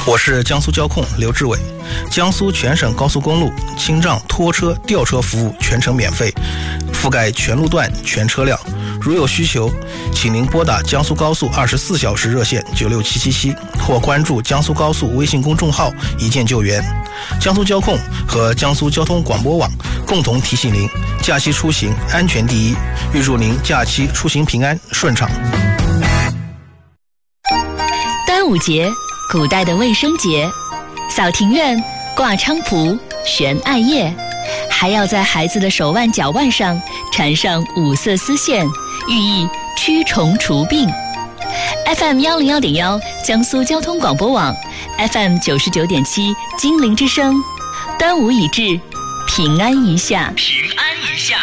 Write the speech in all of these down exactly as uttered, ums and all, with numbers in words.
我是江苏交控刘志伟。江苏全省高速公路清障、拖车、吊车服务全程免费，覆盖全路段、全车辆。如有需求，请您拨打江苏高速二十四小时热线九六七七七，或关注江苏高速微信公众号一键救援。江苏交控和江苏交通广播网共同提醒您：假期出行安全第一，预祝您假期出行平安顺畅。 端午节，古代的卫生节，扫庭院、挂菖蒲、悬艾叶，还要在孩子的手腕、脚腕上缠上五色丝线，寓意驱虫除病。F M 幺零幺点幺，江苏交通广播网 ，F M 九十九点七，金陵之声。端午已至，平安一下，平安一下。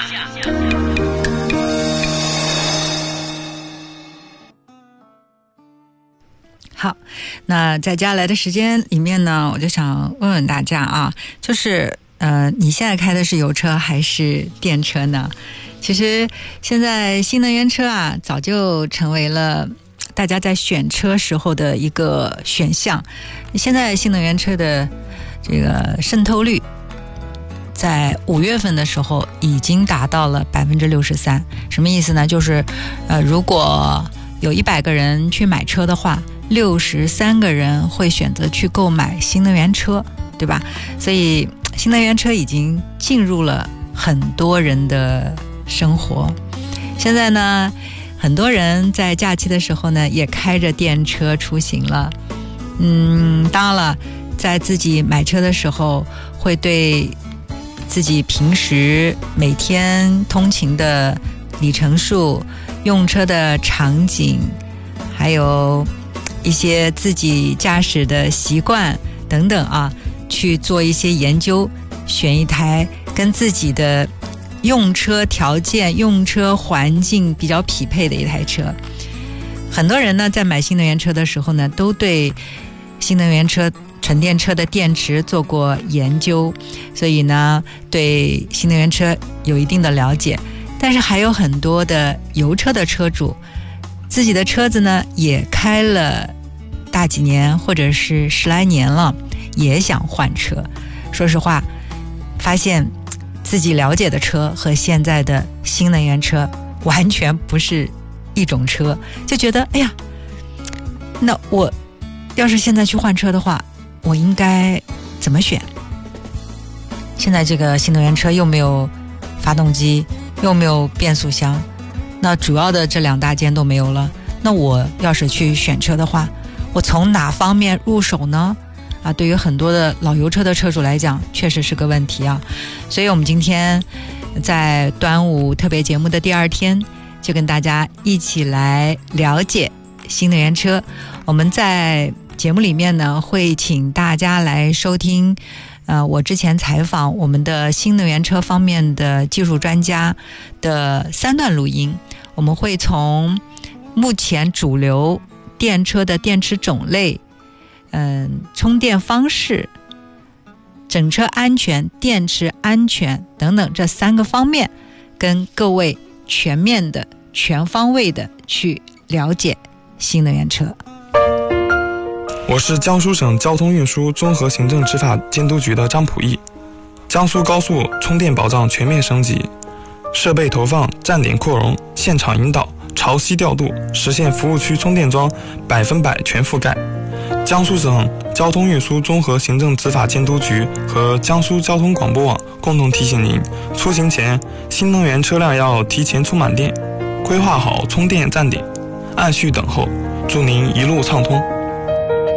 好，那在接下来的时间里面呢，我就想问问大家啊，就是呃，你现在开的是油车还是电车呢？其实现在新能源车啊，早就成为了大家在选车时候的一个选项。现在新能源车的这个渗透率，在五月份的时候已经达到了百分之六十三。什么意思呢？就是呃，如果有一百个人去买车的话，六十三个人会选择去购买新能源车，对吧？所以新能源车已经进入了很多人的生活。现在呢，很多人在假期的时候呢，也开着电车出行了。嗯，当然了，在自己买车的时候，会对自己平时每天通勤的里程数、用车的场景，还有一些自己驾驶的习惯等等啊，去做一些研究，选一台跟自己的用车条件、用车环境比较匹配的一台车。很多人呢，在买新能源车的时候呢，都对新能源车、纯电车的电池做过研究，所以呢，对新能源车有一定的了解。但是还有很多的油车的车主，自己的车子呢也开了大几年或者是十来年了，也想换车。说实话，发现自己了解的车和现在的新能源车完全不是一种车，就觉得哎呀，那我要是现在去换车的话，我应该怎么选？现在这个新能源车又没有发动机，又没有变速箱，那主要的这两大件都没有了，那我要是去选车的话，我从哪方面入手呢？啊，对于很多的老油车的车主来讲，确实是个问题啊。所以我们今天在端午特别节目的第二天，就跟大家一起来了解新能源车。我们在节目里面呢，会请大家来收听呃，我之前采访我们的新能源车方面的技术专家的三段录音。我们会从目前主流电车的电池种类、嗯，充电方式、整车安全、电池安全等等这三个方面，跟各位全面的、全方位的去了解新能源车。 我是江苏省交通运输综合行政执法监督局的张普义。江苏高速充电保障全面升级，设备投放、站点扩容、现场引导、潮汐调度，实现服务区充电桩百分百全覆盖。江苏省交通运输综合行政执法监督局和江苏交通广播网共同提醒您：出行前，新能源车辆要提前充满电，规划好充电站点，按序等候。祝您一路畅通。